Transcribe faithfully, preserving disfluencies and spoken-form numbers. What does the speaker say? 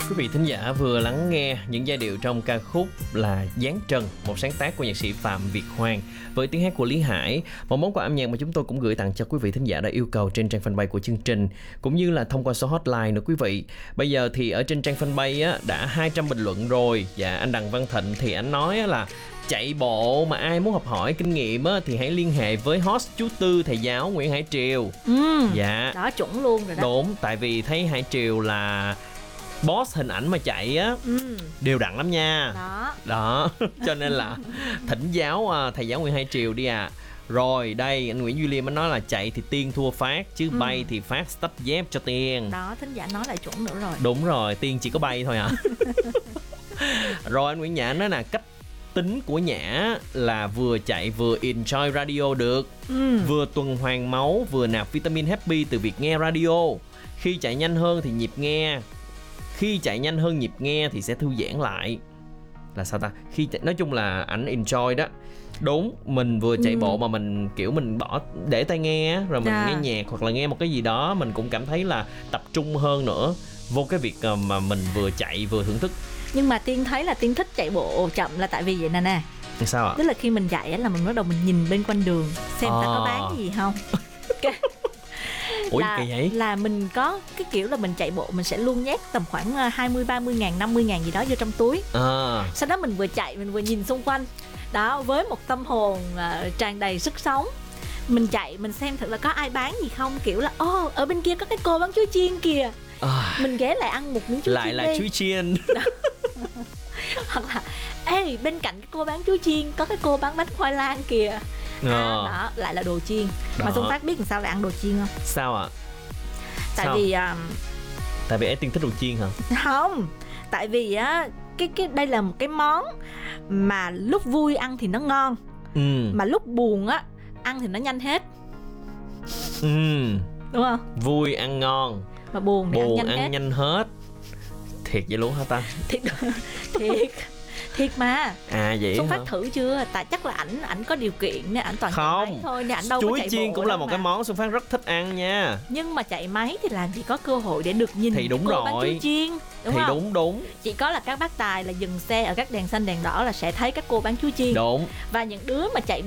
Quý vị thính giả vừa lắng nghe những giai điệu trong ca khúc là Giáng Trần, một sáng tác của nhạc sĩ Phạm Việt Hoàng với tiếng hát của Lý Hải. Một món quà âm nhạc mà chúng tôi cũng gửi tặng cho quý vị thính giả đã yêu cầu trên trang fanpage của chương trình, cũng như là thông qua số hotline nữa quý vị. Bây giờ thì ở trên trang fanpage á, đã hai trăm bình luận rồi. Và anh Đặng Văn Thịnh thì anh nói là chạy bộ mà ai muốn học hỏi kinh nghiệm á, thì hãy liên hệ với host chú Tư, thầy giáo Nguyễn Hải Triều. Ừ, dạ đó chuẩn luôn rồi đó. Đúng, tại vì thấy Hải Triều là boss hình ảnh mà chạy á, ừ. đều đặn lắm nha. Đó. Đó, cho nên là thỉnh giáo thầy giáo Nguyễn Hải Triều đi à. Rồi đây anh Nguyễn Duy Liêm anh nói là chạy thì Tiên thua Phát, chứ ừ. bay thì Phát tách dép cho Tiên. Đó, thính giả nói lại chuẩn nữa rồi. Đúng rồi, Tiên chỉ có bay thôi hả? Rồi anh Nguyễn Nhã nói là cách tính của Nhã là vừa chạy vừa enjoy radio được, ừ. vừa tuần hoàn máu, vừa nạp vitamin happy từ việc nghe radio. Khi chạy nhanh hơn thì nhịp nghe Khi chạy nhanh hơn nhịp nghe thì sẽ thư giãn lại. Là sao ta? Khi chạy... Nói chung là ảnh enjoy đó. Đúng, mình vừa chạy ừ. bộ mà mình kiểu mình bỏ để tai nghe rồi mình à. nghe nhạc hoặc là nghe một cái gì đó, mình cũng cảm thấy là tập trung hơn nữa vô cái việc mà mình vừa chạy vừa thưởng thức. Nhưng mà Tiên thấy là Tiên thích chạy bộ chậm là tại vì vậy nè nè. Sao ạ? Tức là khi mình chạy là mình bắt đầu mình nhìn bên quanh đường xem à. ta có bán cái gì không. Ủa là, kỳ vậy? Là mình có cái kiểu là mình chạy bộ mình sẽ luôn nhét tầm khoảng hai mươi, ba mươi ngàn, năm mươi ngàn gì đó vô trong túi à. Sau đó mình vừa chạy mình vừa nhìn xung quanh. Đó, với một tâm hồn uh, tràn đầy sức sống. Mình chạy mình xem thử là có ai bán gì không. Kiểu là ô oh, ở bên kia có cái cô bán chuối chiên kìa à. Mình ghé lại ăn một miếng chuối lại chiên là chuối chiên. Hoặc là ê bên cạnh cái cô bán chuối chiên có cái cô bán bánh khoai lang kìa à, đó lại là đồ chiên đó. Mà Xuân Phát biết làm sao lại ăn đồ chiên không? Sao ạ? Tại sao? vì um... tại vì em Tiên thích đồ chiên hả? Không, tại vì á cái cái đây là một cái món mà lúc vui ăn thì nó ngon, ừ. mà lúc buồn á ăn thì nó nhanh hết. Ừ. Đúng không? Vui ăn ngon mà buồn thì buồn ăn nhanh ăn hết. nhanh hết. Thiệt vậy luôn hả ta? Thiệt thiệt thiệt mà. À vậy Xuân hả? Phát thử chưa? Tại chắc là ảnh ảnh có điều kiện nên ảnh toàn không chạy máy thôi nên ảnh đâu chuối có chạy chiên bộ cũng là một mà. cái món Xuân Phát rất thích ăn nha. Nhưng mà chạy máy thì làm gì có cơ hội để được nhìn thì đúng cô rồi bán chuối chiên, đúng thì không? đúng đúng chỉ có là các bác tài là dừng xe ở các đèn xanh đèn đỏ là sẽ thấy các cô bán chuối chiên. Đúng. Và những đứa mà chạy